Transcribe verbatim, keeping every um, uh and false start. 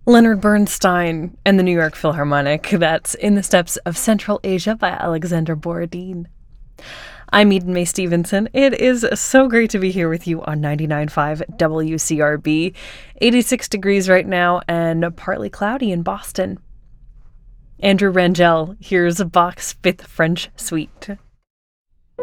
Leonard Bernstein and the New York Philharmonic. That's In the Steps of Central Asia by Alexander Borodin. I'm Eden May Stevenson. It is so great to be here with you on ninety-nine point five W C R B. eighty-six degrees right now and partly cloudy in Boston. Andrew Rangel, here's Bach's Fifth French Suite.